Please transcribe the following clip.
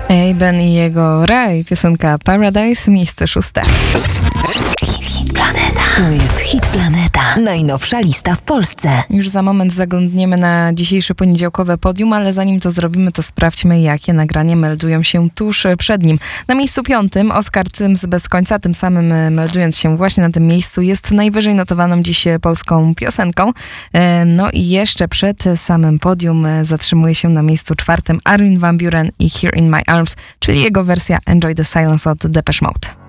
Ben i jego Ray, piosenka Paradise, miejsce 6. Hit Planeta. To jest Hit Planeta. Najnowsza lista w Polsce. Już za moment zaglądniemy na dzisiejsze poniedziałkowe podium, ale zanim to zrobimy, to sprawdźmy, jakie nagrania meldują się tuż przed nim. Na miejscu 5 Oskar Cyms bez końca, tym samym meldując się właśnie na tym miejscu, jest najwyżej notowaną dziś polską piosenką. No i jeszcze przed samym podium zatrzymuje się na miejscu 4 Armin van Buuren i Here in My Arms, czyli jego wersja Enjoy the Silence od Depeche Mode.